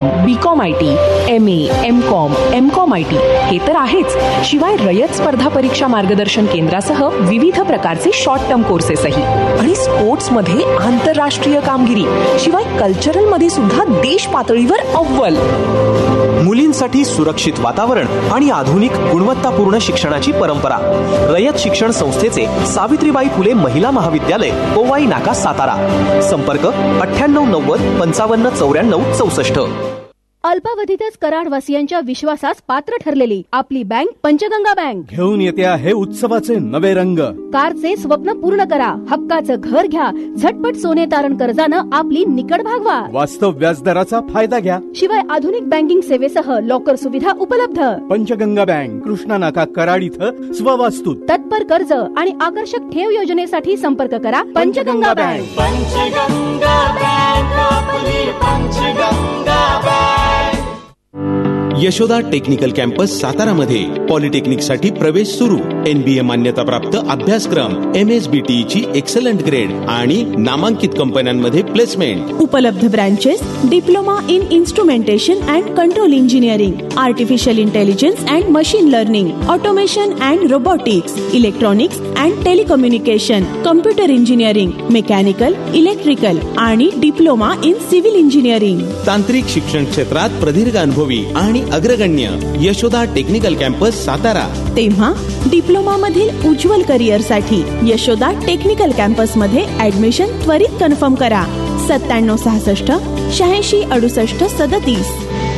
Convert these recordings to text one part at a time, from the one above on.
BCom IT, MA, MCom, MCom IT हे तर आहेच. शिवाय रयत स्पर्धा परीक्षा मार्गदर्शन केंद्रासह विविध प्रकारचे शॉर्ट टर्म कोर्सेसही. आणि स्पोर्ट्समध्ये आंतरराष्ट्रीय कामगिरी. शिवाय कल्चरलमध्ये सुद्धा देश पातळीवर अव्वल. मुलींसाठी सुरक्षित वातावरण आणि आधुनिक गुणवत्तापूर्ण शिक्षणाची परंपरा. रयत शिक्षण संस्थेचे सावित्रीबाई फुले महिला महाविद्यालय, कोवाई नाका, सातारा. संपर्क 9890 55 94 64. अल्पावधीतच कराडवासियांच्या विश्वासास पात्र ठरलेली आपली बँक पंचगंगा बँक घेऊन येते आहे उत्सवाचे नवे रंग. कारचे स्वप्न पूर्ण करा, हक्काचं घर घ्या, झटपट सोने तारण कर्जानं आपली निकड भागवा, वास्तव व्याजदराचा फायदा घ्या. शिवाय आधुनिक बँकिंग सेवेसह लॉकर सुविधा उपलब्ध. पंचगंगा बँक, कृष्णा नाका, कराड इथं स्ववस्तू. तत्पर कर्ज आणि आकर्षक ठेव योजनेसाठी संपर्क करा पंचगंगा बँक. पंचगंगा बँक, आपली Panchganga bank. Yashoda technical campus सातारामध्ये पॉलिटेक्निकसाठी प्रवेश सुरू. NBA मान्यताप्राप्त अभ्यासक्रम, MSBTE ची एक्सलंट ग्रेड आणि नामांकित कंपन्यांमध्ये प्लेसमेंट. उपलब्ध branches: diploma in instrumentation and control engineering, artificial intelligence and machine learning, automation and robotics, electronics and telecommunication, computer engineering, mechanical, electrical आणि डिप्लोमा इन सिव्हिल इंजिनिअरिंग. तांत्रिक शिक्षण क्षेत्रात प्रदीर्घ अनुभवी आणि अग्रगण्य यशोदा टेक्निकल कॅम्पस सातारा. तेव्हा डिप्लोमा मधील उज्ज्वल करिअरसाठी यशोदा टेक्निकल कॅम्पस मध्ये ऍडमिशन त्वरित कन्फर्म करा. 9766 86 68 37.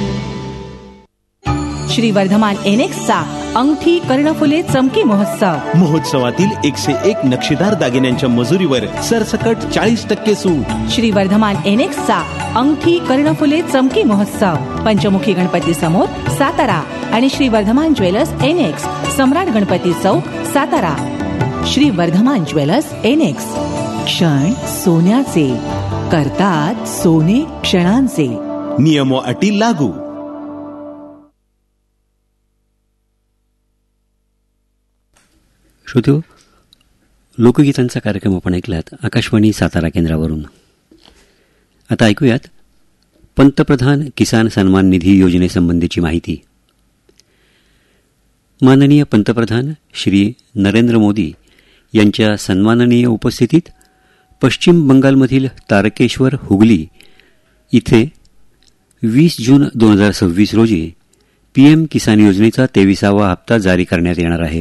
श्री वर्धमान एनेक्सचा अंगठी कर्णफुले चमकी महोत्सव. महोत्सवातील 101 नक्षीदार दागिन्यांच्या मजुरीवर सरसकट 40% सूट. श्री वर्धमान एनेक्सचा अंगठी कर्णफुले चमकी महोत्सव पंचमुखी गणपती समोर सातारा आणि श्री वर्धमान ज्वेलर्स एनेक्स, सम्राट गणपती चौक, सातारा. श्री वर्धमान ज्वेलर्स एनेक्स, क्षण सोन्याचे, करतात सोने क्षणांचे. नियम व अटी लागू. श्रोत्यो, लोकगीतांचा कार्यक्रम आपण ऐकलात आकाशवाणी सातारा केंद्रावरून. आता ऐकूयात पंतप्रधान किसान सन्मान निधी योजनेसंबंधीची माहिती. माननीय पंतप्रधान श्री नरेंद्र मोदी यांच्या सन्माननीय उपस्थितीत पश्चिम बंगालमधील तारकेश्वर हुगली इथे 20 जून 2026 रोजी PM किसान योजनेचा 23वा हप्ता जारी करण्यात येणार आहे.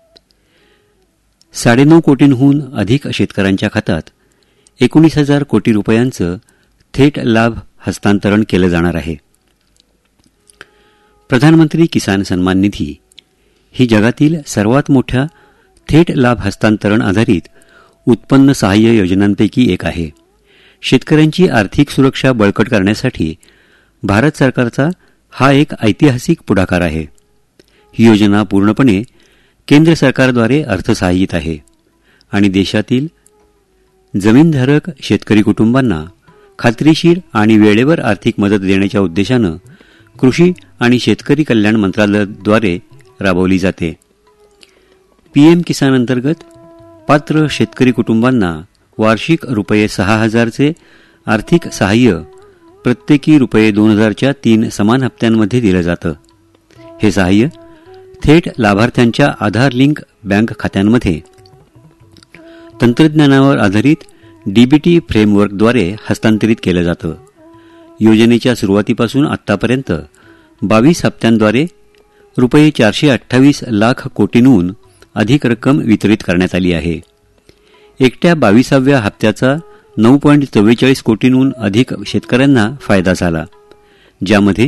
9.5 कोटींहून अधिक शेतकऱ्यांच्या खात्यात 19,000 कोटी रुपयांचं थेट लाभ हस्तांतरण केलं जाणार आहे. प्रधानमंत्री किसान सन्मान निधी ही जगातील सर्वात मोठ्या थेट लाभ हस्तांतरण आधारित उत्पन्न सहाय्य योजनांपैकी एक आहे. शेतकऱ्यांची आर्थिक सुरक्षा बळकट करण्यासाठी भारत सरकारचा हा एक ऐतिहासिक पुढाकार आहे. ही योजना पूर्णपणे केंद्र सरकारद्वारे अर्थसहाय्यित आहे आणि देशातील जमीनधारक शेतकरी कुटुंबांना खात्रीशीर आणि वेळेवर आर्थिक मदत देण्याच्या उद्देशानं कृषी आणि शेतकरी कल्याण मंत्रालयाद्वारे राबवली जाते. PM किसान अंतर्गत पात्र शेतकरी कुटुंबांना वार्षिक ₹6,000चे आर्थिक सहाय्य प्रत्येकी ₹2,000च्या 3 समान हप्त्यांमध्ये दिलं जातं. हे सहाय्य थेट लाभार्थ्यांच्या आधार लिंक बँक खात्यांमध्ये तंत्रज्ञानावर आधारित DBT फ्रेमवर्कद्वारे हस्तांतरित केलं जातं. योजनेच्या सुरुवातीपासून आतापर्यंत 22 हप्त्यांद्वारे ₹428 लाख कोटींहून अधिक रक्कम वितरित करण्यात आली आहे. एकट्या 22व्या हप्त्याचा 9.44 कोटींहून अधिक शेतकऱ्यांना फायदा झाला, ज्यामध्ये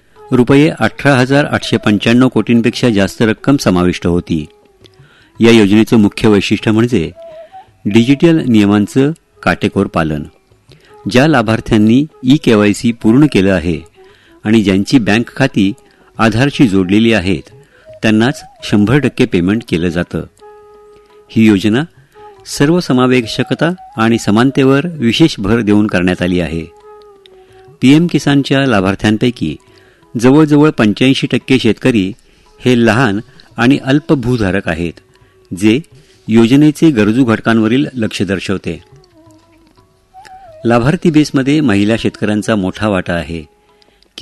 ₹18,895 कोटींपेक्षा जास्त रक्कम समाविष्ट होती. या योजनेचं मुख्य वैशिष्ट्य म्हणजे डिजिटल नियमांचं काटेकोर पालन. ज्या लाभार्थ्यांनी eKYC पूर्ण केलं आहे आणि ज्यांची बँक खाती आधारशी जोडलेली आहेत त्यांनाच 100% पेमेंट केलं जातं. ही योजना सर्वसमावेशकता आणि समानतेवर विशेष भर देऊन करण्यात आली आहे. PM किसानच्या लाभार्थ्यांपैकी जवळजवळ 85% शेतकरी हे लहान आणि अल्प भूधारक आहेत, जे योजनेचे गरजू घटकांवरील लक्ष दर्शवते. लाभार्थी बेसमध्ये महिला शेतकऱ्यांचा मोठा वाटा आहे.